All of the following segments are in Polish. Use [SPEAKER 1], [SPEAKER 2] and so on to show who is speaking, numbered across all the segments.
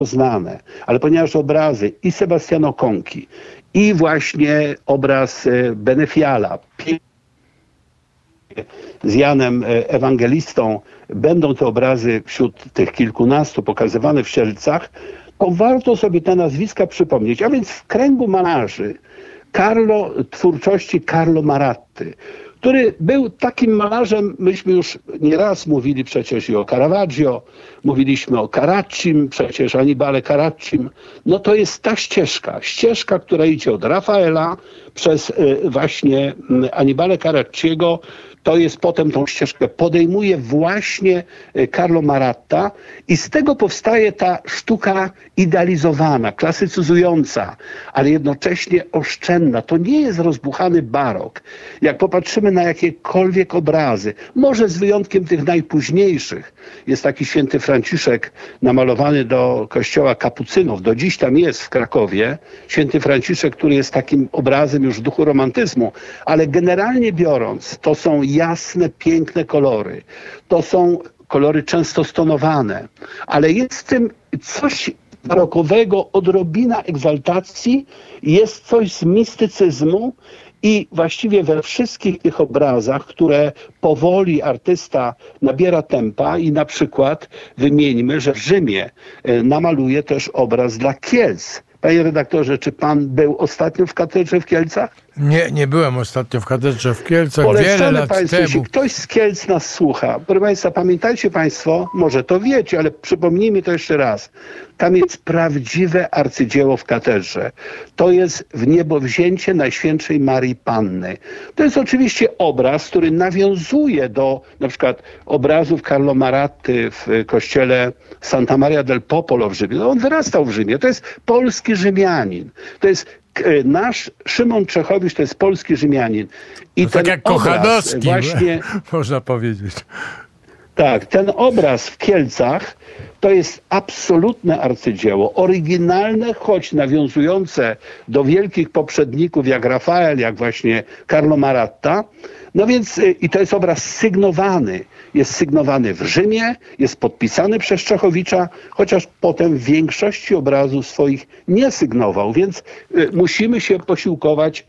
[SPEAKER 1] znane, ale ponieważ obrazy i Sebastiano Conci, i właśnie obraz Benefiala z Janem Ewangelistą, będą te obrazy wśród tych kilkunastu pokazywane w Siedlcach, to warto sobie te nazwiska przypomnieć. A więc w kręgu malarzy twórczości Carlo Maratty, który był takim malarzem, myśmy już nieraz mówili przecież i o Caravaggio, mówiliśmy o Caraccim, przecież Annibale Caraccim. No to jest ta ścieżka, która idzie od Rafaela przez właśnie Annibale Caracciego. To jest potem tą ścieżkę podejmuje właśnie Carlo Maratta i z tego powstaje ta sztuka idealizowana, klasycyzująca, ale jednocześnie oszczędna. To nie jest rozbuchany barok. Jak popatrzymy na jakiekolwiek obrazy, może z wyjątkiem tych najpóźniejszych, jest taki święty Franciszek namalowany do kościoła kapucynów, do dziś tam jest w Krakowie, święty Franciszek, który jest takim obrazem już w duchu romantyzmu, ale generalnie biorąc, to są jasne, piękne kolory. To są kolory często stonowane, ale jest w tym coś barokowego, odrobina egzaltacji, jest coś z mistycyzmu i właściwie we wszystkich tych obrazach, które powoli artysta nabiera tempa i na przykład wymieńmy, że w Rzymie namaluje też obraz dla Kielc. Panie redaktorze, czy pan był ostatnio w katedrze w Kielcach?
[SPEAKER 2] Nie byłem ostatnio w katedrze w Kielcach,
[SPEAKER 1] Polecamy
[SPEAKER 2] wiele lat
[SPEAKER 1] państwu,
[SPEAKER 2] temu.
[SPEAKER 1] jeśli ktoś z Kielc nas słucha, proszę państwa, pamiętajcie państwo, może to wiecie, ale przypomnijmy to jeszcze raz. Tam jest prawdziwe arcydzieło w katedrze. To jest wniebowzięcie Najświętszej Marii Panny. To jest oczywiście obraz, który nawiązuje do na przykład obrazów Carlo Maratty w kościele Santa Maria del Popolo w Rzymie. No, on wyrastał w Rzymie. To jest polski Rzymianin. To jest nasz Szymon Czechowicz, to jest polski Rzymianin. I
[SPEAKER 2] tak jak Kochanowski, właśnie, można powiedzieć.
[SPEAKER 1] Tak, ten obraz w Kielcach to jest absolutne arcydzieło, oryginalne, choć nawiązujące do wielkich poprzedników jak Rafael, jak właśnie Carlo Maratta. No więc i to jest obraz sygnowany. Jest sygnowany w Rzymie, jest podpisany przez Czechowicza, chociaż potem w większości obrazów swoich nie sygnował, więc musimy się posiłkować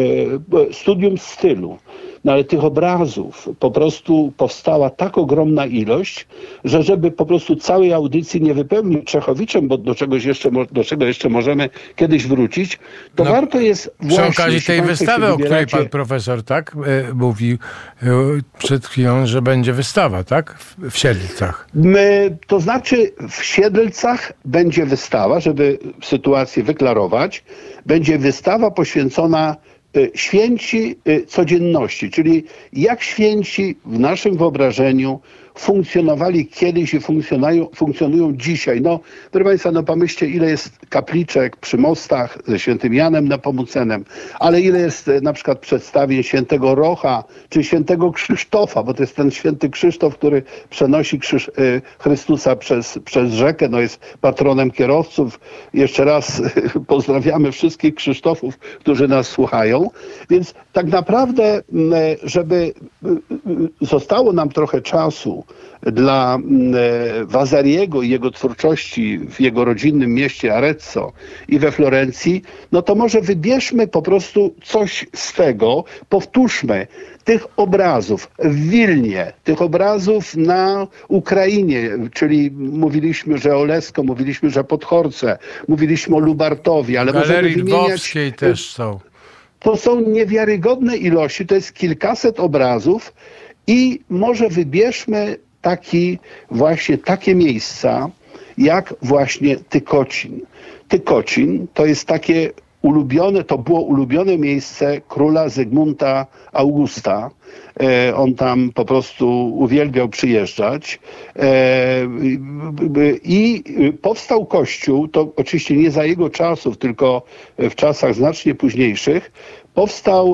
[SPEAKER 1] studium stylu. No ale tych obrazów po prostu powstała tak ogromna ilość, że żeby po prostu całej audycji nie wypełnić Czechowiczem, bo do czego jeszcze możemy kiedyś wrócić, to warto jest właśnie...
[SPEAKER 2] Przy okazji tej wystawy, o której pan profesor mówił przed chwilą, że będzie wystawa, tak? W Siedlcach.
[SPEAKER 1] To znaczy w Siedlcach będzie wystawa, żeby sytuację wyklarować, będzie wystawa poświęcona święci codzienności, czyli jak święci w naszym wyobrażeniu funkcjonowali kiedyś i funkcjonują dzisiaj. No, proszę państwa, no pomyślcie, ile jest kapliczek przy mostach ze świętym Janem Nepomucenem, ale ile jest na przykład przedstawień świętego Rocha czy świętego Krzysztofa, bo to jest ten święty Krzysztof, który przenosi Chrystusa przez rzekę, no jest patronem kierowców. Jeszcze raz pozdrawiamy wszystkich Krzysztofów, którzy nas słuchają. Więc tak naprawdę, żeby zostało nam trochę czasu dla Vasariego i jego twórczości w jego rodzinnym mieście Arezzo i we Florencji, no to może wybierzmy po prostu coś z tego, powtórzmy tych obrazów w Wilnie, tych obrazów na Ukrainie, czyli mówiliśmy, że Olesko, mówiliśmy, że Podhorce, mówiliśmy o Lubartowie, ale
[SPEAKER 2] Galerii Lwowskiej też są.
[SPEAKER 1] To są niewiarygodne ilości, to jest kilkaset obrazów i może wybierzmy takie miejsca, jak właśnie Tykocin. Tykocin to jest takie to było ulubione miejsce króla Zygmunta Augusta. On tam po prostu uwielbiał przyjeżdżać. I powstał kościół, to oczywiście nie za jego czasów, tylko w czasach znacznie późniejszych, powstał,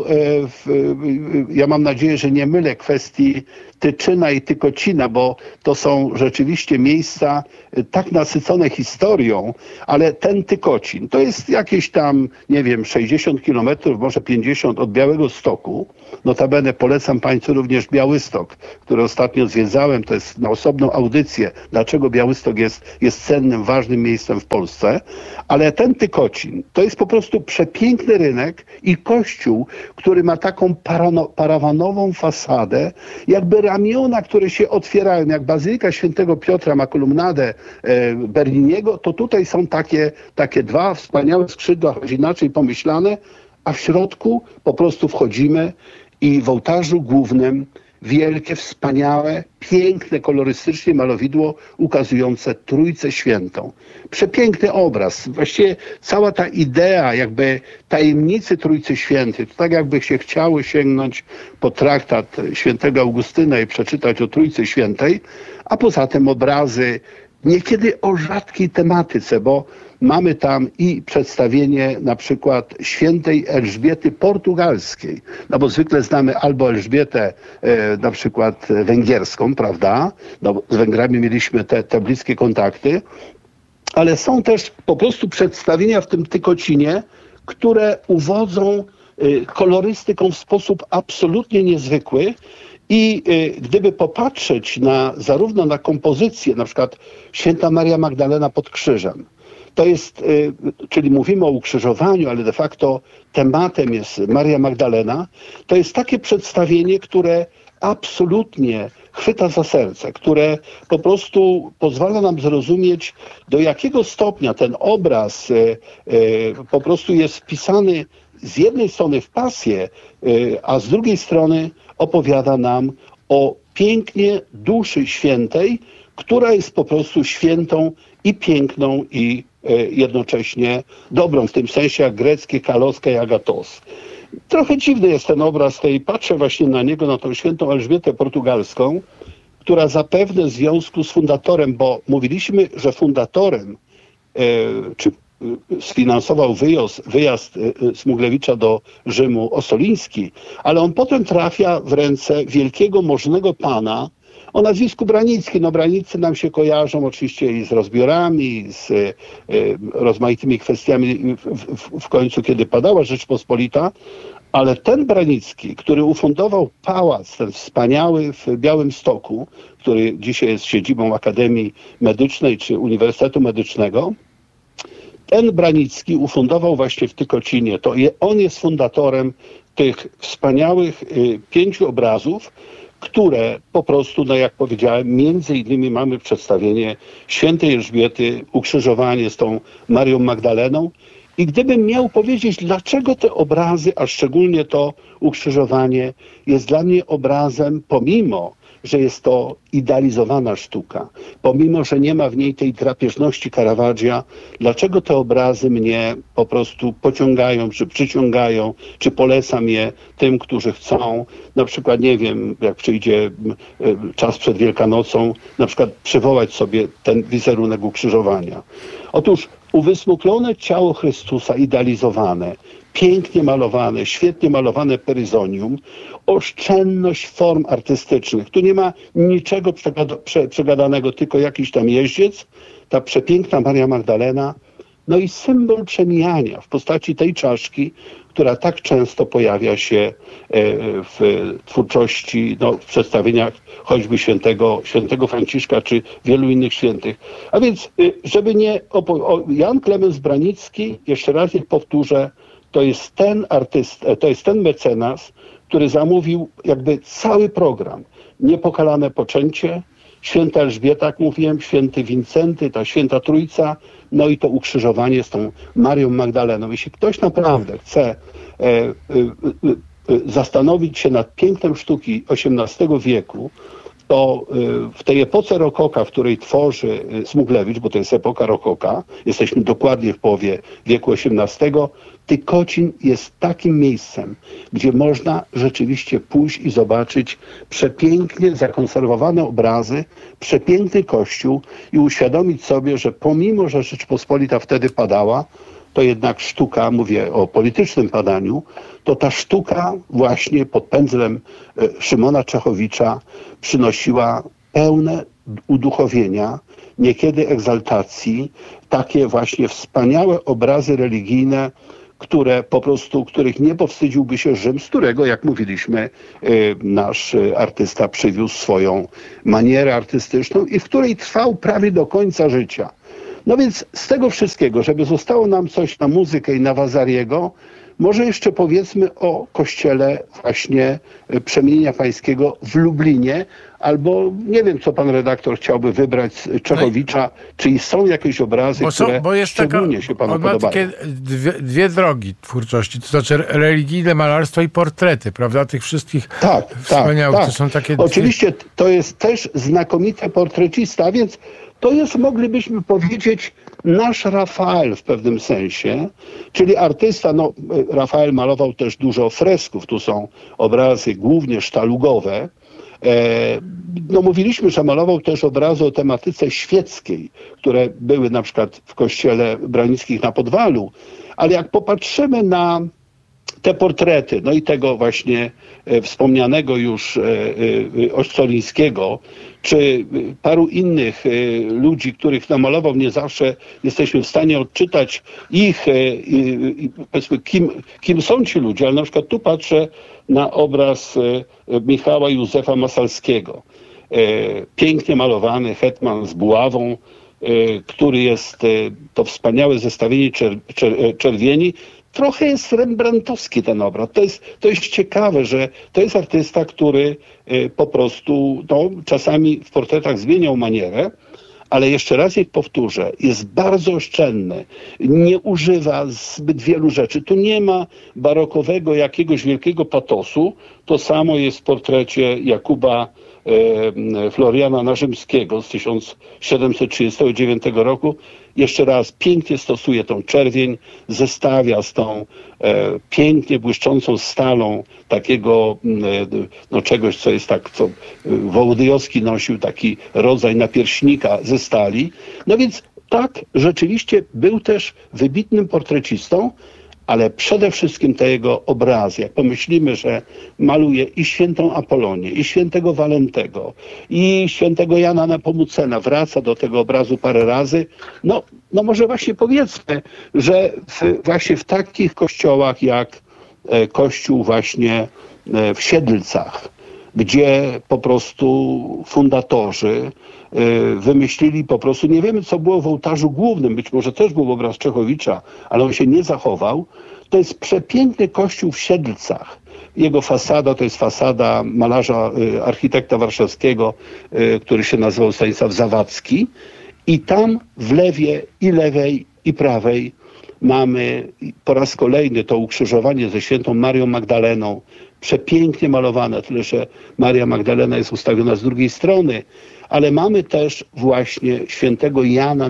[SPEAKER 1] ja mam nadzieję, że nie mylę kwestii Tyczyna i Tykocina, bo to są rzeczywiście miejsca tak nasycone historią, ale ten Tykocin to jest jakieś tam, nie wiem, 60 kilometrów, może 50 od Białegostoku. Notabene polecam Państwu również Białystok, który ostatnio zwiedzałem, to jest na osobną audycję, dlaczego Białystok jest cennym, ważnym miejscem w Polsce, ale ten Tykocin to jest po prostu przepiękny rynek i kościół, który ma taką parawanową fasadę, jakby ramiona, które się otwierają, jak Bazylika Świętego Piotra ma kolumnadę Berniniego, to tutaj są takie dwa wspaniałe skrzydła, choć inaczej pomyślane, a w środku po prostu wchodzimy i w ołtarzu głównym wielkie, wspaniałe, piękne, kolorystycznie malowidło ukazujące Trójcę Świętą. Przepiękny obraz. Właściwie cała ta idea jakby tajemnicy Trójcy Świętej, to tak jakby się chciało sięgnąć po traktat świętego Augustyna i przeczytać o Trójcy Świętej, a poza tym obrazy niekiedy o rzadkiej tematyce, bo mamy tam i przedstawienie na przykład świętej Elżbiety Portugalskiej, no bo zwykle znamy albo Elżbietę na przykład węgierską, prawda? No, z Węgrami mieliśmy te bliskie kontakty, ale są też po prostu przedstawienia w tym Tykocinie, które uwodzą kolorystyką w sposób absolutnie niezwykły. I gdyby popatrzeć zarówno na kompozycję, na przykład Święta Maria Magdalena pod krzyżem, to jest, czyli mówimy o ukrzyżowaniu, ale de facto tematem jest Maria Magdalena, to jest takie przedstawienie, które absolutnie chwyta za serce, które po prostu pozwala nam zrozumieć, do jakiego stopnia ten obraz po prostu jest wpisany z jednej strony w pasję, a z drugiej strony opowiada nam o pięknie duszy świętej, która jest po prostu świętą i piękną i jednocześnie dobrą, w tym sensie jak greckie kaloska i agatos. Trochę dziwny jest ten obraz, patrzę właśnie na niego, na tą świętą Elżbietę Portugalską, która zapewne w związku z fundatorem, bo mówiliśmy, że fundatorem, czy sfinansował wyjazd Smuglewicza do Rzymu Ossoliński, ale on potem trafia w ręce wielkiego, możnego pana o nazwisku Branicki. No Branicy nam się kojarzą oczywiście i z rozbiorami, i z rozmaitymi kwestiami w końcu, kiedy padała Rzeczpospolita, ale ten Branicki, który ufundował pałac, ten wspaniały w Białymstoku, który dzisiaj jest siedzibą Akademii Medycznej czy Uniwersytetu Medycznego, ten Branicki ufundował właśnie w Tykocinie. On jest fundatorem tych wspaniałych 5 obrazów, które po prostu, no jak powiedziałem, między innymi mamy przedstawienie świętej Elżbiety, ukrzyżowanie z tą Marią Magdaleną. I gdybym miał powiedzieć, dlaczego te obrazy, a szczególnie to ukrzyżowanie jest dla mnie obrazem, pomimo że jest to idealizowana sztuka, pomimo że nie ma w niej tej drapieżności Caravaggia, dlaczego te obrazy mnie po prostu pociągają, czy przyciągają, czy polecam je tym, którzy chcą, na przykład, nie wiem, jak przyjdzie czas przed Wielkanocą, na przykład przywołać sobie ten wizerunek ukrzyżowania. Otóż uwysmuklone ciało Chrystusa, idealizowane, pięknie malowane, świetnie malowane peryzonium, oszczędność form artystycznych. Tu nie ma niczego przegadanego, tylko jakiś tam jeździec, ta przepiękna Maria Magdalena, no i symbol przemijania w postaci tej czaszki, która tak często pojawia się w twórczości, no, w przedstawieniach choćby świętego Franciszka czy wielu innych świętych. A więc, żeby nie... Jan Klemens Branicki, jeszcze raz ich powtórzę, to jest ten artysta, to jest ten mecenas, który zamówił jakby cały program. Niepokalane poczęcie, święta Elżbieta, jak mówiłem, święty Wincenty, ta święta Trójca, no i to ukrzyżowanie z tą Marią Magdaleną. Jeśli ktoś naprawdę chce zastanowić się nad pięknem sztuki XVIII wieku, to w tej epoce rokoka, w której tworzy Smuglewicz, bo to jest epoka rokoka, jesteśmy dokładnie w połowie wieku XVIII, Tykocin jest takim miejscem, gdzie można rzeczywiście pójść i zobaczyć przepięknie zakonserwowane obrazy, przepiękny kościół i uświadomić sobie, że pomimo, że Rzeczpospolita wtedy padała, to jednak sztuka, mówię o politycznym badaniu, to ta sztuka właśnie pod pędzlem Szymona Czechowicza przynosiła pełne uduchowienia, niekiedy egzaltacji, takie właśnie wspaniałe obrazy religijne, których nie powstydziłby się Rzym, z którego, jak mówiliśmy, nasz artysta przywiózł swoją manierę artystyczną i w której trwał prawie do końca życia. No więc z tego wszystkiego, żeby zostało nam coś na muzykę i na Vasariego, może jeszcze powiedzmy o kościele właśnie Przemienienia Pańskiego w Lublinie, albo nie wiem, co pan redaktor chciałby wybrać z Czechowicza, czyli są jakieś obrazy, które szczególnie się panu podobają.
[SPEAKER 2] Ma takie dwie drogi twórczości, to znaczy religijne malarstwo i portrety, prawda? Tych wszystkich wspaniałych, to są takie...
[SPEAKER 1] Oczywiście to jest też znakomity portrecista, a więc to jest, moglibyśmy powiedzieć, nasz Rafael w pewnym sensie, czyli artysta, Rafael malował też dużo fresków, tu są obrazy głównie sztalugowe. Mówiliśmy, że malował też obrazy o tematyce świeckiej, które były na przykład w kościele Branickich na Podwalu, ale jak popatrzymy na te portrety, i tego właśnie wspomnianego już Ossolińskiego, czy paru innych ludzi, których namalował, nie zawsze jesteśmy w stanie odczytać ich, powiedzmy, kim są ci ludzie, ale na przykład tu patrzę na obraz Michała Józefa Masalskiego. Pięknie malowany hetman z buławą, który jest to wspaniałe zestawienie czerwieni. Trochę jest rembrandtowski ten obraz. To jest ciekawe, że to jest artysta, który po prostu czasami w portretach zmieniał manierę, ale jeszcze raz jej powtórzę, jest bardzo oszczędny, nie używa zbyt wielu rzeczy. Tu nie ma barokowego jakiegoś wielkiego patosu. To samo jest w portrecie Jakuba Floriana Narzymskiego z 1739 roku. Jeszcze raz pięknie stosuje tą czerwień, zestawia z tą pięknie błyszczącą stalą takiego czegoś, co jest tak, co Wołodyjowski nosił, taki rodzaj napierśnika ze stali. No więc tak, rzeczywiście był też wybitnym portrecistą, ale przede wszystkim te jego obrazy, jak pomyślimy, że maluje i świętą Apolonię, i świętego Walentego, i świętego Jana Nepomucena, wraca do tego obrazu parę razy, no może właśnie powiedzmy, że właśnie w takich kościołach jak kościół właśnie w Siedlcach, gdzie po prostu fundatorzy wymyślili po prostu, nie wiemy co było w ołtarzu głównym, być może też był obraz Czechowicza, ale on się nie zachował. To jest przepiękny kościół w Siedlcach. Jego fasada to jest fasada malarza, architekta warszawskiego, który się nazywał Stanisław Zawadzki. I tam w lewie i lewej i prawej mamy po raz kolejny to ukrzyżowanie ze świętą Marią Magdaleną, przepięknie malowane, tyle że Maria Magdalena jest ustawiona z drugiej strony, ale mamy też właśnie świętego Jana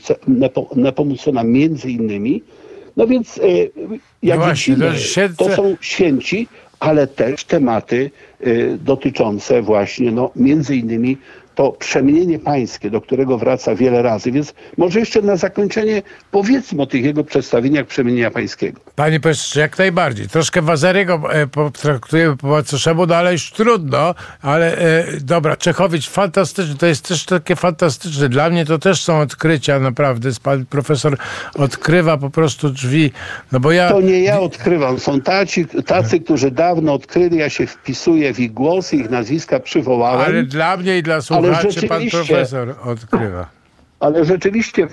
[SPEAKER 1] Nepomucena między innymi. No więc jak widzimy, to są święci, ale też tematy dotyczące właśnie między innymi to Przemienienie Pańskie, do którego wraca wiele razy. Więc może jeszcze na zakończenie powiedzmy o tych jego przedstawieniach Przemienienia Pańskiego.
[SPEAKER 2] Panie profesorze, jak najbardziej. Troszkę Vasariego potraktujemy po macoszemu, ale już trudno, ale dobra, Czechowicz fantastyczny, to jest też takie fantastyczne. Dla mnie to też są odkrycia, naprawdę. Pan profesor odkrywa po prostu drzwi. Bo
[SPEAKER 1] to nie ja odkrywam, są tacy, którzy dawno odkryli, ja się wpisuję w ich głosy, ich nazwiska przywołałem.
[SPEAKER 2] Ale dla mnie i dla słuchaczy pan profesor odkrywa.
[SPEAKER 1] Ale rzeczywiście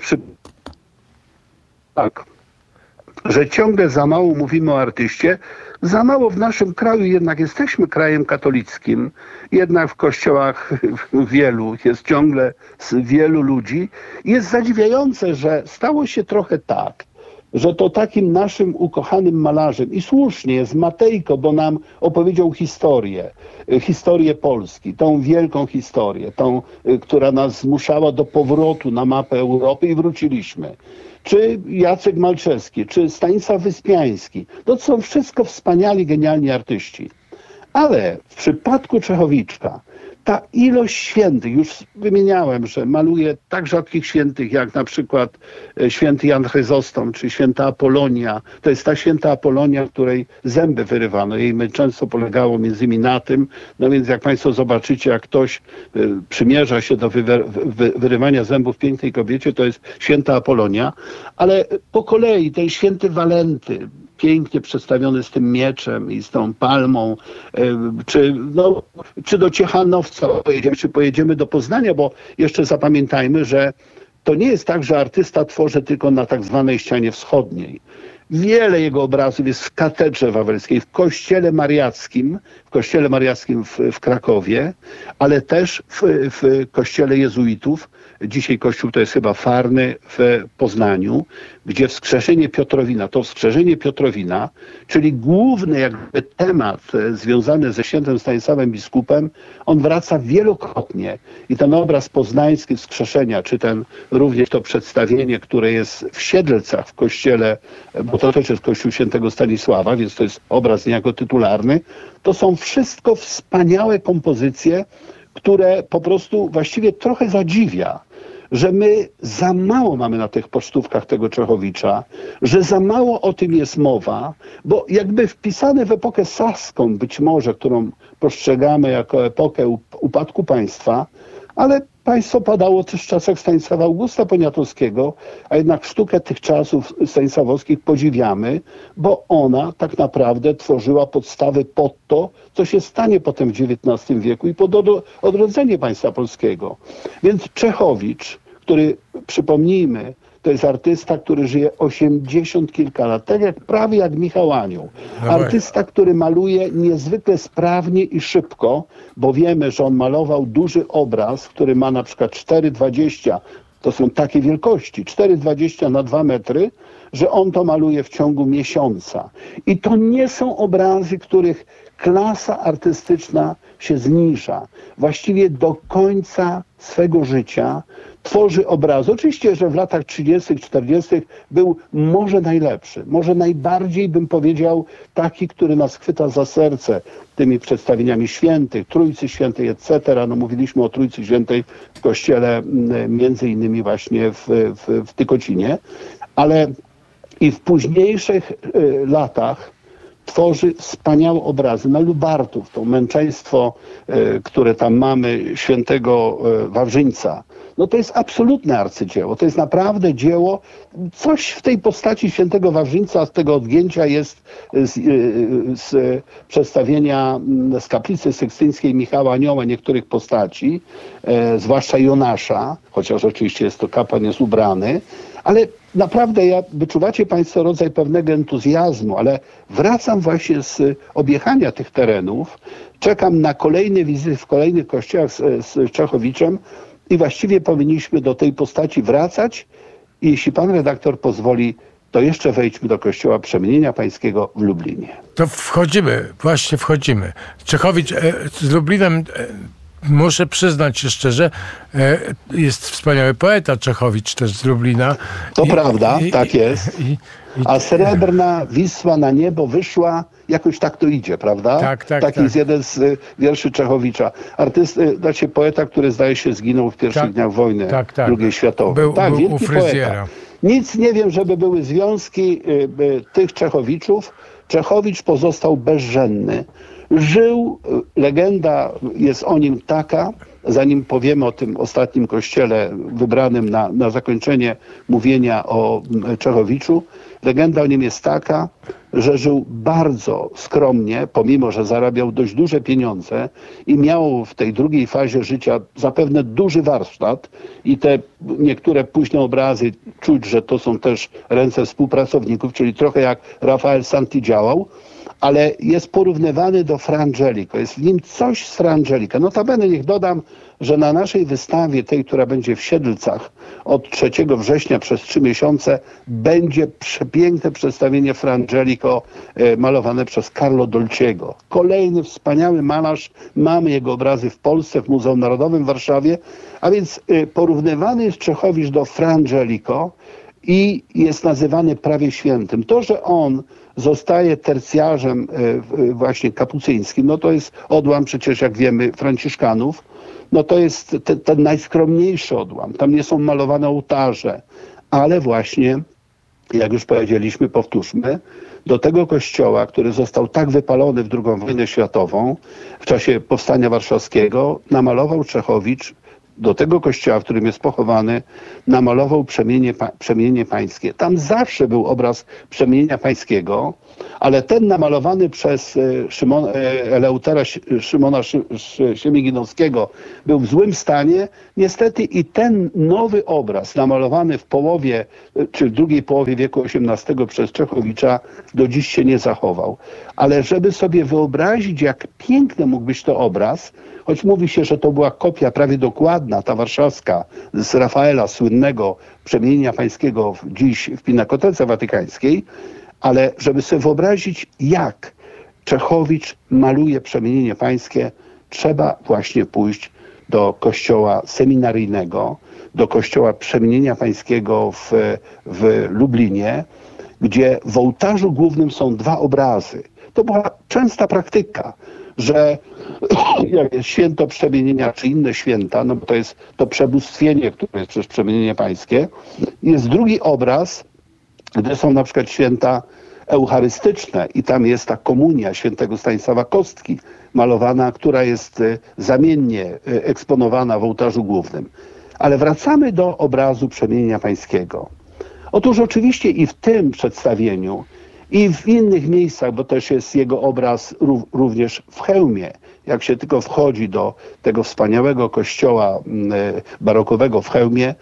[SPEAKER 1] tak, że ciągle za mało mówimy o artyście, za mało w naszym kraju, jednak jesteśmy krajem katolickim, jednak w kościołach wielu, jest ciągle wielu ludzi. Jest zadziwiające, że stało się trochę tak, że to takim naszym ukochanym malarzem, i słusznie, jest Matejko, bo nam opowiedział historię Polski, tą wielką historię, tą, która nas zmuszała do powrotu na mapę Europy i wróciliśmy. Czy Jacek Malczewski, czy Stanisław Wyspiański. To są wszystko wspaniali, genialni artyści. Ale w przypadku Czechowicza ta ilość świętych, już wymieniałem, że maluje tak rzadkich świętych, jak na przykład święty Jan Chryzostom, czy święta Apolonia. To jest ta święta Apolonia, której zęby wyrywano. Jej męczeństwo polegało między innymi na tym, no więc jak państwo zobaczycie, jak ktoś przymierza się do wyrywania zębów pięknej kobiecie, to jest święta Apolonia. Ale po kolei ten święty Walenty, pięknie przedstawiony z tym mieczem i z tą palmą, czy do Ciechanowca pojedziemy, czy pojedziemy do Poznania, bo jeszcze zapamiętajmy, że to nie jest tak, że artysta tworzy tylko na tak zwanej ścianie wschodniej. Wiele jego obrazów jest w katedrze wawelskiej, w kościele mariackim w Krakowie, ale też w kościele jezuitów. Dzisiaj kościół to jest chyba Farny w Poznaniu, gdzie wskrzeszenie Piotrowina, czyli główny jakby temat związany ze świętym Stanisławem biskupem, on wraca wielokrotnie. I ten obraz poznański wskrzeszenia, czy również to przedstawienie, które jest w Siedlcach w kościele, bo to też jest kościół świętego Stanisława, więc to jest obraz niejako tytularny, to są wszystko wspaniałe kompozycje, które po prostu właściwie trochę zadziwia, że my za mało mamy na tych pocztówkach tego Czechowicza, że za mało o tym jest mowa, bo jakby wpisane w epokę saską być może, którą postrzegamy jako epokę upadku państwa, ale państwo padało też w czasach Stanisława Augusta Poniatowskiego, a jednak sztukę tych czasów stanisławowskich podziwiamy, bo ona tak naprawdę tworzyła podstawy pod to, co się stanie potem w XIX wieku i pod odrodzenie państwa polskiego. Więc Czechowicz, który, przypomnijmy, to jest artysta, który żyje 80 kilka lat, prawie jak Michał Anioł. Artysta, który maluje niezwykle sprawnie i szybko, bo wiemy, że on malował duży obraz, który ma na przykład 4,20, to są takie wielkości, 4,20 na 2 metry, że on to maluje w ciągu miesiąca. I to nie są obrazy, których klasa artystyczna się zniża. Właściwie do końca swego życia tworzy obrazy. Oczywiście, że w latach 30., 40. był może najlepszy, może najbardziej, bym powiedział, taki, który nas chwyta za serce tymi przedstawieniami świętych, Trójcy Świętej, etc. No, mówiliśmy o Trójcy Świętej w kościele między innymi właśnie w Tykocinie, ale i w późniejszych latach tworzy wspaniałe obrazy. Na Lubartów, to męczeństwo, które tam mamy, świętego Wawrzyńca, no to jest absolutne arcydzieło. To jest naprawdę dzieło. Coś w tej postaci świętego Wawrzyńca, z tego odgięcia jest z przedstawienia z kaplicy sykstyńskiej Michała Anioła niektórych postaci, zwłaszcza Jonasza, chociaż oczywiście jest to kapłan, jest ubrany, ale naprawdę wyczuwacie państwo rodzaj pewnego entuzjazmu, ale wracam właśnie z objechania tych terenów, czekam na kolejne wizyty w kolejnych kościołach z Czechowiczem i właściwie powinniśmy do tej postaci wracać. I jeśli pan redaktor pozwoli, to jeszcze wejdźmy do kościoła Przemienienia Pańskiego w Lublinie.
[SPEAKER 2] To właśnie wchodzimy. Czechowicz z Lublinem, muszę przyznać się szczerze, jest wspaniały poeta Czechowicz też z Lublina.
[SPEAKER 1] To prawda, tak jest. A srebrna Wisła na niebo wyszła, jakoś tak to idzie, prawda?
[SPEAKER 2] Tak.
[SPEAKER 1] Jest jeden z wierszy Czechowicza. Poeta, który zdaje się zginął w pierwszych dniach wojny II światowej.
[SPEAKER 2] Był
[SPEAKER 1] wielki
[SPEAKER 2] u fryzjera.
[SPEAKER 1] Poeta. Nic nie wiem, żeby były związki tych Czechowiczów. Czechowicz pozostał bezżenny. Żył, legenda jest o nim taka, zanim powiemy o tym ostatnim kościele wybranym na zakończenie mówienia o Czechowiczu, legenda o nim jest taka, że żył bardzo skromnie, pomimo że zarabiał dość duże pieniądze i miał w tej drugiej fazie życia zapewne duży warsztat i te niektóre późne obrazy czuć, że to są też ręce współpracowników, czyli trochę jak Rafael Santi działał, ale jest porównywany do Fra Angelico. Jest w nim coś z Fra Angelica. Notabene niech dodam, że na naszej wystawie, tej, która będzie w Siedlcach od 3 września przez 3 miesiące, będzie przepiękne przedstawienie Fra Angelico malowane przez Carlo Dolciego. Kolejny wspaniały malarz. Mamy jego obrazy w Polsce, w Muzeum Narodowym w Warszawie. A więc porównywany jest Czechowicz do Fra Angelico i jest nazywany prawie świętym. To, że on zostaje tercjarzem właśnie kapucyńskim, no to jest odłam przecież, jak wiemy, franciszkanów, no to jest ten najskromniejszy odłam. Tam nie są malowane ołtarze, ale właśnie, jak już powiedzieliśmy, powtórzmy, do tego kościoła, który został tak wypalony w II wojnę światową, w czasie Powstania Warszawskiego, namalował Czechowicz, do tego kościoła, w którym jest pochowany, namalował Przemienienie Pańskie. Tam zawsze był obraz Przemienienia Pańskiego, ale ten namalowany przez Eleutera Szymona Siemiginowskiego był w złym stanie. Niestety i ten nowy obraz, namalowany w połowie, czy w drugiej połowie wieku XVIII przez Czechowicza, do dziś się nie zachował. Ale żeby sobie wyobrazić, jak piękny mógł być to obraz, choć mówi się, że to była kopia prawie dokładna, ta warszawska, z Rafaela, słynnego Przemienienia Pańskiego dziś w Pinakotece Watykańskiej, ale żeby sobie wyobrazić, jak Czechowicz maluje Przemienienie Pańskie, trzeba właśnie pójść do kościoła seminaryjnego, do kościoła Przemienienia Pańskiego w Lublinie, gdzie w ołtarzu głównym są dwa obrazy. To była częsta praktyka, że jak jest święto Przemienienia, czy inne święta, no bo to jest to przebóstwienie, które jest przez Przemienienie Pańskie, jest drugi obraz, gdy są na przykład święta eucharystyczne i tam jest ta komunia świętego Stanisława Kostki malowana, która jest zamiennie eksponowana w ołtarzu głównym. Ale wracamy do obrazu Przemienienia Pańskiego. Otóż oczywiście i w tym przedstawieniu, i w innych miejscach, bo też jest jego obraz również w Chełmie. Jak się tylko wchodzi do tego wspaniałego kościoła barokowego w Chełmie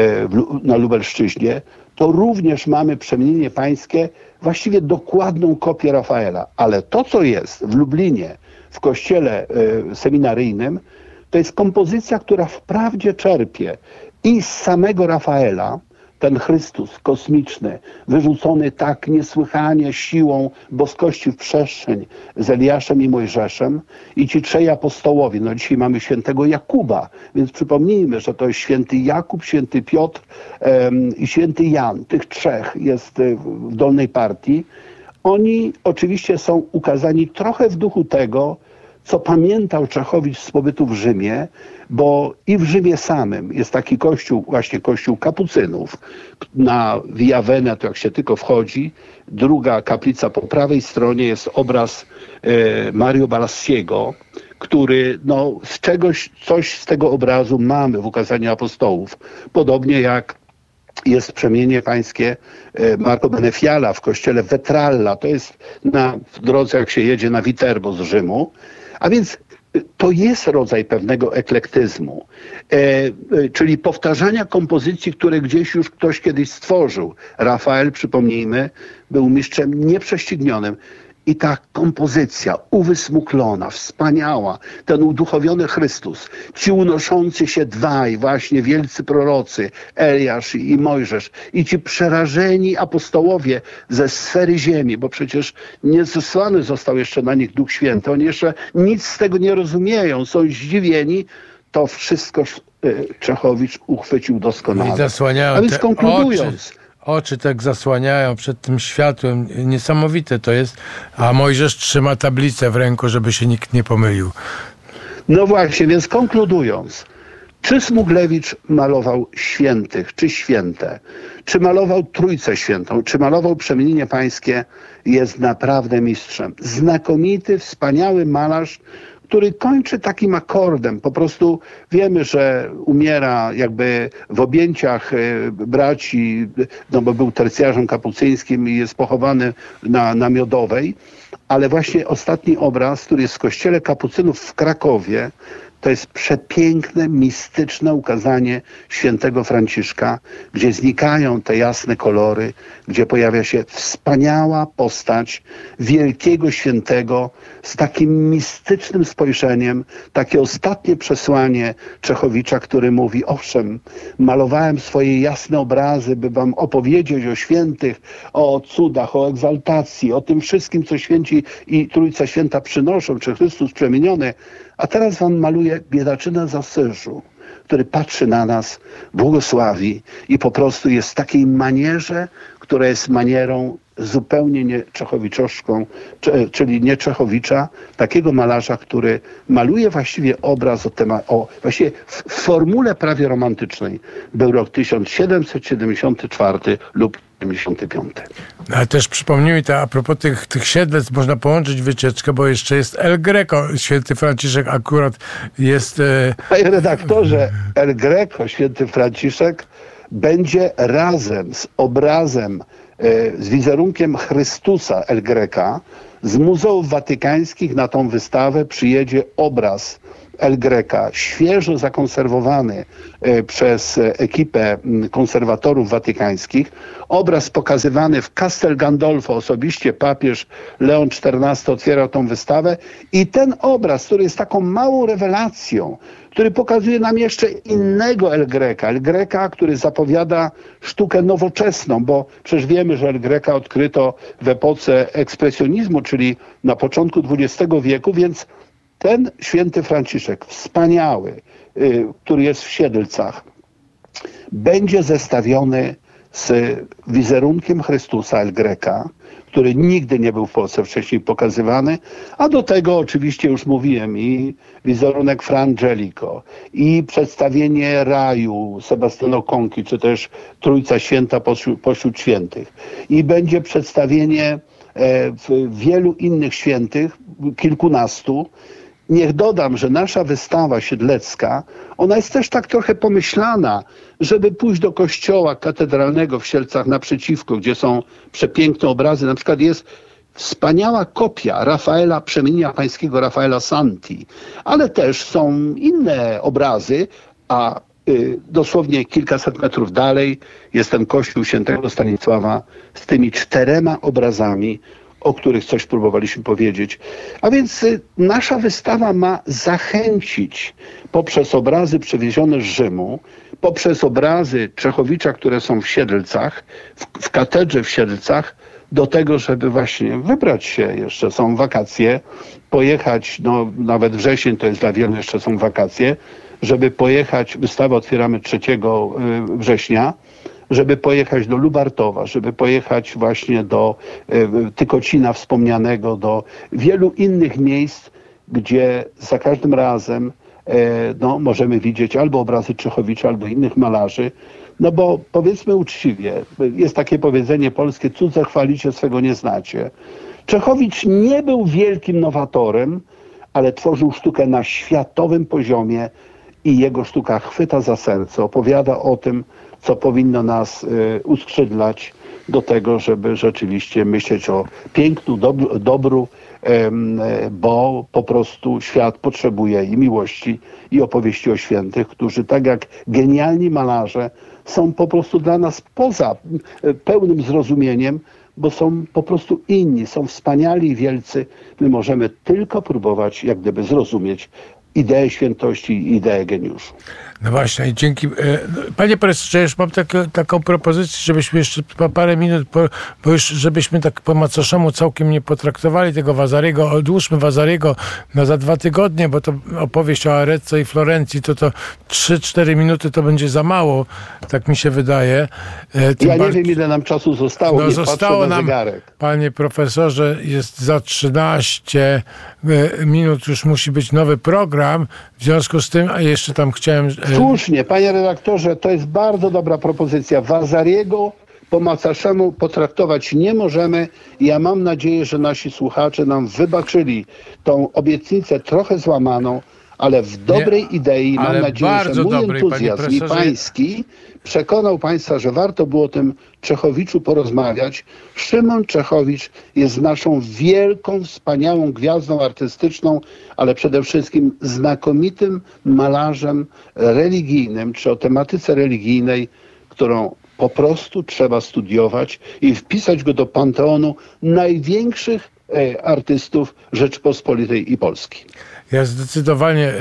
[SPEAKER 1] na Lubelszczyźnie, to również mamy Przemienienie Pańskie, właściwie dokładną kopię Rafaela. Ale to, co jest w Lublinie, w kościele seminaryjnym, to jest kompozycja, która wprawdzie czerpie i z samego Rafaela, ten Chrystus kosmiczny, wyrzucony tak niesłychanie siłą boskości w przestrzeń z Eliaszem i Mojżeszem, i ci trzej apostołowie. No dzisiaj mamy świętego Jakuba, więc przypomnijmy, że to jest święty Jakub, święty Piotr i święty Jan. Tych trzech jest w dolnej partii. Oni oczywiście są ukazani trochę w duchu tego, co pamiętał Czechowicz z pobytu w Rzymie, bo i w Rzymie samym jest taki kościół, właśnie kościół kapucynów. Na Via Veneto, jak się tylko wchodzi, druga kaplica po prawej stronie jest obraz Mario Balassiego, który z coś z tego obrazu mamy w ukazaniu apostołów. Podobnie jak jest Przemienienie Pańskie Marco Benefiala w kościele Vetralla. To jest w drodze, jak się jedzie na Viterbo z Rzymu. A więc to jest rodzaj pewnego eklektyzmu, czyli powtarzania kompozycji, które gdzieś już ktoś kiedyś stworzył. Rafael, przypomnijmy, był mistrzem nieprześcignionym. I ta kompozycja uwysmuklona, wspaniała, ten uduchowiony Chrystus, ci unoszący się dwaj właśnie wielcy prorocy, Eliasz i Mojżesz, i ci przerażeni apostołowie ze sfery ziemi, bo przecież nie zesłany został jeszcze na nich Duch Święty, oni jeszcze nic z tego nie rozumieją, są zdziwieni, to wszystko Czechowicz uchwycił doskonale.
[SPEAKER 2] I zasłaniają
[SPEAKER 1] a więc konkludując,
[SPEAKER 2] oczy tak zasłaniają przed tym światłem. Niesamowite to jest. A Mojżesz trzyma tablicę w ręku, żeby się nikt nie pomylił.
[SPEAKER 1] No właśnie, więc konkludując, czy Smuglewicz malował świętych, czy święte, czy malował Trójcę Świętą, czy malował Przemienienie Pańskie, jest naprawdę mistrzem. Znakomity, wspaniały malarz, który kończy takim akordem. Po prostu wiemy, że umiera jakby w objęciach braci, no bo był tercjarzem kapucyńskim i jest pochowany na Miodowej. Ale właśnie ostatni obraz, który jest w kościele kapucynów w Krakowie, to jest przepiękne, mistyczne ukazanie świętego Franciszka, gdzie znikają te jasne kolory, gdzie pojawia się wspaniała postać wielkiego świętego z takim mistycznym spojrzeniem, takie ostatnie przesłanie Czechowicza, który mówi: owszem, malowałem swoje jasne obrazy, by wam opowiedzieć o świętych, o cudach, o egzaltacji, o tym wszystkim, co święci i Trójca Święta przynoszą, czy Chrystus przemieniony, a teraz wam maluję biedaczynę z Asyżu, który patrzy na nas, błogosławi i po prostu jest w takiej manierze, która jest manierą zupełnie nie czechowiczowską, czyli nie Czechowicza, takiego malarza, który maluje właściwie obraz właściwie w formule prawie romantycznej. Był rok 1774 lub 75.
[SPEAKER 2] No, ale też przypomnijmy, a propos tych siedlec, można połączyć wycieczkę, bo jeszcze jest El Greco. Święty Franciszek akurat jest...
[SPEAKER 1] Panie redaktorze, El Greco, święty Franciszek, będzie razem z obrazem, z wizerunkiem Chrystusa El Greca, z Muzeów Watykańskich na tą wystawę przyjedzie obraz El Greca, świeżo zakonserwowany przez ekipę konserwatorów watykańskich. Obraz pokazywany w Castel Gandolfo, osobiście papież Leon XIV otwierał tą wystawę i ten obraz, który jest taką małą rewelacją, który pokazuje nam jeszcze innego El Greca, który zapowiada sztukę nowoczesną, bo przecież wiemy, że El Greca odkryto w epoce ekspresjonizmu, czyli na początku XX wieku, więc ten święty Franciszek, wspaniały, który jest w Siedlcach, będzie zestawiony z wizerunkiem Chrystusa El Greca, który nigdy nie był w Polsce wcześniej pokazywany, a do tego oczywiście już mówiłem i wizerunek Fra Angelico, i przedstawienie Raju Sebastiano Conchi, czy też Trójca Święta pośród świętych. I będzie przedstawienie wielu innych świętych, kilkunastu. Niech dodam, że nasza wystawa siedlecka, ona jest też tak trochę pomyślana, żeby pójść do kościoła katedralnego w Siedlcach naprzeciwko, gdzie są przepiękne obrazy. Na przykład jest wspaniała kopia Rafaela, Przemienienia Pańskiego Rafaela Santi, ale też są inne obrazy, a dosłownie kilkaset metrów dalej jest ten kościół świętego Stanisława z tymi 4 obrazami, o których coś próbowaliśmy powiedzieć. A więc nasza wystawa ma zachęcić poprzez obrazy przywiezione z Rzymu, poprzez obrazy Czechowicza, które są w Siedlcach, w katedrze w Siedlcach, do tego, żeby właśnie wybrać się, jeszcze są wakacje, pojechać, no nawet wrzesień to jest dla wielu, jeszcze są wakacje, żeby pojechać, wystawę otwieramy 3 września, żeby pojechać do Lubartowa, żeby pojechać właśnie do Tykocina wspomnianego, do wielu innych miejsc, gdzie za każdym razem możemy widzieć albo obrazy Czechowicza, albo innych malarzy. No bo powiedzmy uczciwie, jest takie powiedzenie polskie, cudze chwalicie, swego nie znacie. Czechowicz nie był wielkim nowatorem, ale tworzył sztukę na światowym poziomie i jego sztuka chwyta za serce, opowiada o tym, co powinno nas uskrzydlać do tego, żeby rzeczywiście myśleć o pięknu, dobru, bo po prostu świat potrzebuje i miłości, i opowieści o świętych, którzy tak jak genialni malarze są po prostu dla nas poza pełnym zrozumieniem, bo są po prostu inni, są wspaniali i wielcy. My możemy tylko próbować jak gdyby zrozumieć ideę świętości i ideę geniuszu.
[SPEAKER 2] No właśnie, i dzięki... Panie profesorze, już mam taką propozycję, żebyśmy jeszcze parę minut, bo już żebyśmy tak po macoszemu całkiem nie potraktowali tego Vasariego, odłóżmy Vasariego za 2 tygodnie, bo to opowieść o Arezzo i Florencji, to 3-4 minuty to będzie za mało, tak mi się wydaje.
[SPEAKER 1] Ja nie wiem, ile nam czasu zostało, nie
[SPEAKER 2] zostało
[SPEAKER 1] patrzę na zegarek.
[SPEAKER 2] Panie profesorze, jest za 13 minut, już musi być nowy program, w związku z tym, a jeszcze tam chciałem...
[SPEAKER 1] Słusznie, panie redaktorze, to jest bardzo dobra propozycja. Vasariego po macoszemu potraktować nie możemy. Ja mam nadzieję, że nasi słuchacze nam wybaczyli tą obietnicę trochę złamaną, ale w dobrej idei. Mam nadzieję, że mój entuzjazm i pański przekonał państwa, że warto było o tym Czechowiczu porozmawiać. Szymon Czechowicz jest naszą wielką, wspaniałą gwiazdą artystyczną, ale przede wszystkim znakomitym malarzem religijnym, czy o tematyce religijnej, którą po prostu trzeba studiować i wpisać go do panteonu największych artystów Rzeczypospolitej i Polski.
[SPEAKER 2] Ja zdecydowanie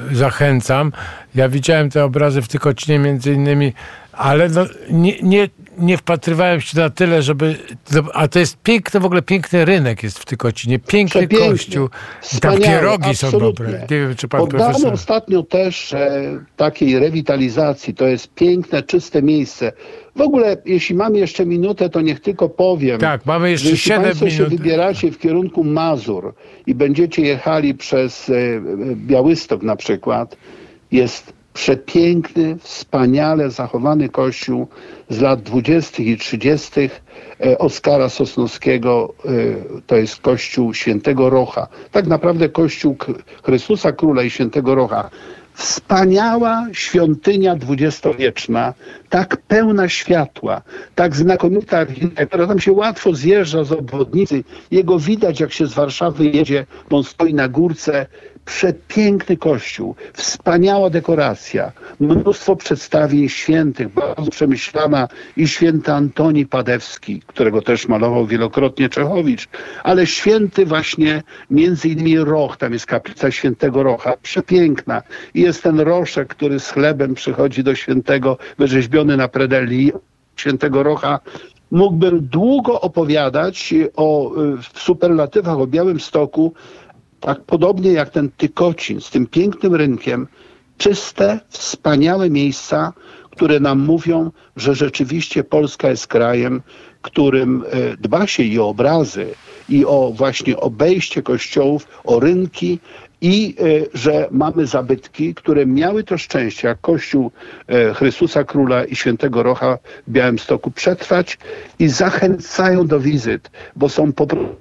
[SPEAKER 2] zachęcam. Ja widziałem te obrazy w Tykocinie między innymi, ale nie wpatrywałem się na tyle, żeby... A to jest piękny, w ogóle piękny rynek jest w Tykocinie. Piękny kościół. Tam pierogi
[SPEAKER 1] absolutnie.
[SPEAKER 2] Są dobre. Nie wiem, czy pan
[SPEAKER 1] Poddano
[SPEAKER 2] profesor...
[SPEAKER 1] ostatnio też takiej rewitalizacji. To jest piękne, czyste miejsce. W ogóle, jeśli mam jeszcze minutę, to niech tylko powiem.
[SPEAKER 2] Tak, mamy jeszcze
[SPEAKER 1] jeśli
[SPEAKER 2] 7
[SPEAKER 1] państwo
[SPEAKER 2] minut.
[SPEAKER 1] się wybieracie w kierunku Mazur i będziecie jechali przez Białystok na przykład, jest przepiękny, wspaniale zachowany kościół z lat 20. i 30. Oskara Sosnowskiego. To jest kościół Świętego Rocha. Tak naprawdę kościół Chrystusa Króla i Świętego Rocha. Wspaniała świątynia dwudziestowieczna, tak pełna światła, tak znakomita architektura. Tam się łatwo zjeżdża z obwodnicy. Jego widać, jak się z Warszawy jedzie, bo on stoi na górce. Przepiękny kościół, wspaniała dekoracja, mnóstwo przedstawień świętych, bardzo przemyślana i święty Antoni Padewski, którego też malował wielokrotnie Czechowicz, ale święty właśnie między innymi Roch, tam jest kaplica Świętego Rocha, przepiękna. I jest ten roszek, który z chlebem przychodzi do świętego, wyrzeźbiony na predeli Świętego Rocha. Mógłbym długo opowiadać w superlatywach o Białymstoku, tak podobnie jak ten Tykocin z tym pięknym rynkiem, czyste, wspaniałe miejsca, które nam mówią, że rzeczywiście Polska jest krajem, którym dba się i o obrazy, i o właśnie obejście kościołów, o rynki i że mamy zabytki, które miały to szczęście, jak Kościół Chrystusa Króla i Świętego Rocha w Białymstoku, przetrwać i zachęcają do wizyt, bo są po prostu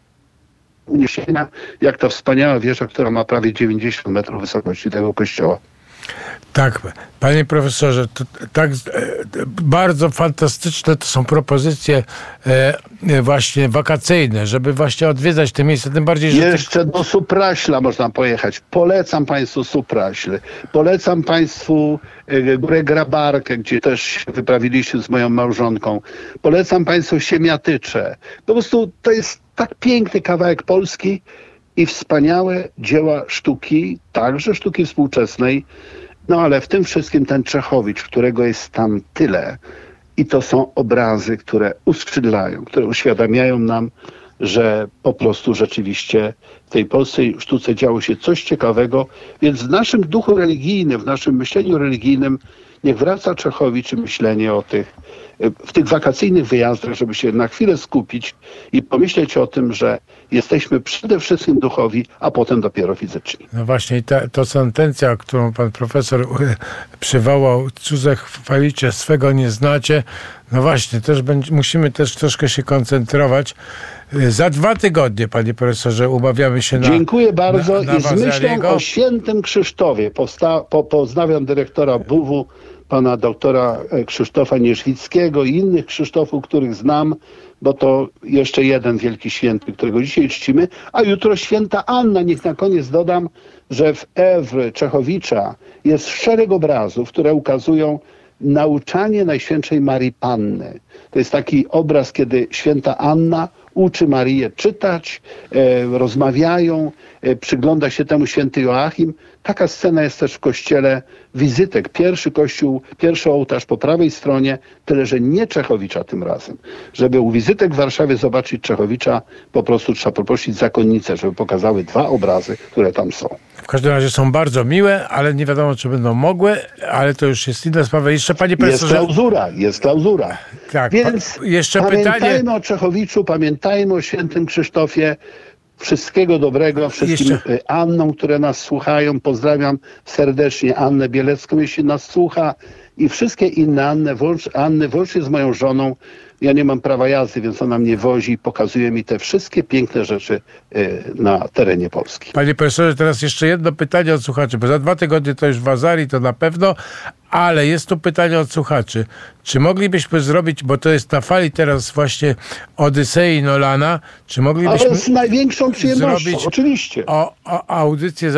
[SPEAKER 1] uniesienia, jak ta wspaniała wieża, która ma prawie 90 metrów wysokości tego kościoła.
[SPEAKER 2] Tak, panie profesorze, to, tak bardzo fantastyczne to są propozycje właśnie wakacyjne, żeby właśnie odwiedzać te miejsca, tym bardziej, że...
[SPEAKER 1] Jeszcze do Supraśla można pojechać. Polecam państwu Supraśl. Polecam państwu Górę Grabarkę, gdzie też się wyprawiliście z moją małżonką. Polecam państwu Siemiatycze. Po prostu to jest tak piękny kawałek Polski i wspaniałe dzieła sztuki, także sztuki współczesnej. No ale w tym wszystkim ten Czechowicz, którego jest tam tyle. I to są obrazy, które uskrzydlają, które uświadamiają nam, że po prostu rzeczywiście w tej polskiej sztuce działo się coś ciekawego. Więc w naszym duchu religijnym, w naszym myśleniu religijnym niech wraca Czechowicz i myślenie o w tych wakacyjnych wyjazdach, żeby się na chwilę skupić i pomyśleć o tym, że jesteśmy przede wszystkim duchowi, a potem dopiero fizyczni.
[SPEAKER 2] No właśnie, i to sentencja, którą pan profesor przywołał, cudze chwalicie, swego nie znacie. No właśnie, musimy też troszkę się koncentrować. Za 2 tygodnie, panie profesorze, umawiamy się na...
[SPEAKER 1] Dziękuję bardzo
[SPEAKER 2] na
[SPEAKER 1] i z myślą o świętym Krzysztofie pozdrawiam dyrektora BUW, pana doktora Krzysztofa Nierzwickiego i innych Krzysztofów, których znam, bo to jeszcze jeden wielki święty, którego dzisiaj czcimy, a jutro święta Anna. Niech na koniec dodam, że w Ewry Czechowicza jest szereg obrazów, które ukazują nauczanie Najświętszej Marii Panny. To jest taki obraz, kiedy święta Anna uczy Marię czytać, rozmawiają, przygląda się temu święty Joachim. Taka scena jest też w kościele Wizytek. Pierwszy kościół, pierwszy ołtarz po prawej stronie, tyle że nie Czechowicza tym razem. Żeby u Wizytek w Warszawie zobaczyć Czechowicza, po prostu trzeba poprosić zakonnicę, żeby pokazały 2 obrazy, które tam są.
[SPEAKER 2] W każdym razie są bardzo miłe, ale nie wiadomo, czy będą mogły, ale to już jest inna sprawa. Jeszcze, panie profesorze...
[SPEAKER 1] Jest klauzura.
[SPEAKER 2] Tak,
[SPEAKER 1] więc
[SPEAKER 2] jeszcze
[SPEAKER 1] pamiętajmy o Czechowiczu, pamiętajmy o świętym Krzysztofie. Wszystkiego dobrego wszystkim Annom, które nas słuchają. Pozdrawiam serdecznie Annę Bielecką, jeśli nas słucha, i wszystkie inne Anny, włącznie z moją żoną. Ja nie mam prawa jazdy, więc ona mnie wozi i pokazuje mi te wszystkie piękne rzeczy na terenie Polski.
[SPEAKER 2] Panie profesorze, teraz jeszcze jedno pytanie od słuchaczy, bo za 2 tygodnie to już w Azarii, to na pewno, ale jest tu pytanie od słuchaczy. Czy moglibyśmy zrobić, bo to jest na fali teraz właśnie Odysei Nolana, czy moglibyśmy...
[SPEAKER 1] Ale z największą przyjemnością,
[SPEAKER 2] zrobić
[SPEAKER 1] oczywiście.
[SPEAKER 2] O audycję,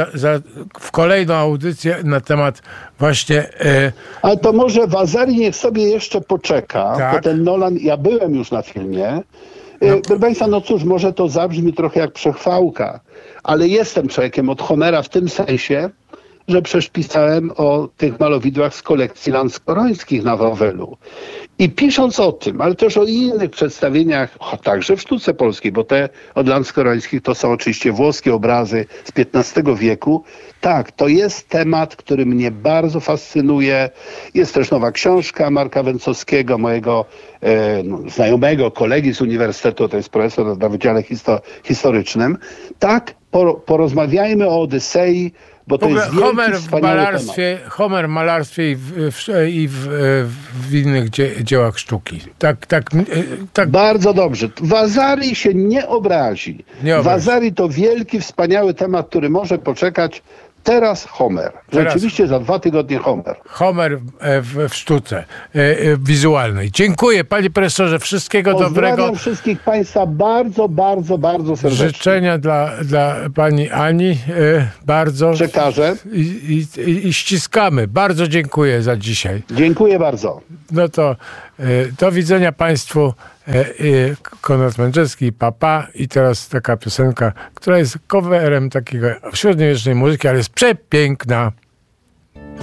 [SPEAKER 2] w kolejną audycję na temat właśnie...
[SPEAKER 1] Ale to może w Azarii niech sobie jeszcze poczeka,
[SPEAKER 2] tak.
[SPEAKER 1] Bo ten Nolan, ja byłem już na filmie. Proszę państwa, no cóż, może to zabrzmi trochę jak przechwałka, ale jestem człowiekiem od Homera w tym sensie, że przecież pisałem o tych malowidłach z kolekcji Lanskorońskich na Wawelu. I pisząc o tym, ale też o innych przedstawieniach, także w sztuce polskiej, bo te od Lanskorońskich to są oczywiście włoskie obrazy z XV wieku. Tak, to jest temat, który mnie bardzo fascynuje. Jest też nowa książka Marka Węcowskiego, mojego znajomego, kolegi z uniwersytetu, to jest profesor na Wydziale Historycznym. Tak, porozmawiajmy o Odysei, bo to jest wielki, wspaniały temat.
[SPEAKER 2] Homer w malarstwie i w innych dziełach sztuki. Tak.
[SPEAKER 1] Bardzo dobrze. Vasari się nie obrazi. Vasari to wielki, wspaniały temat, który może poczekać. Teraz Homer. Rzeczywiście za 2 tygodnie Homer.
[SPEAKER 2] Homer w sztuce wizualnej. Dziękuję, panie profesorze. Wszystkiego dobrego.
[SPEAKER 1] Pozdrawiam wszystkich państwa bardzo, bardzo, bardzo serdecznie.
[SPEAKER 2] Życzenia dla pani Ani. Bardzo.
[SPEAKER 1] Przekażę.
[SPEAKER 2] I ściskamy. Bardzo dziękuję za dzisiaj.
[SPEAKER 1] Dziękuję bardzo.
[SPEAKER 2] No to do widzenia państwu. Konrad Mędrzewski, Papa. I teraz taka piosenka, która jest coverem takiego średniowiecznej muzyki, ale jest przepiękna.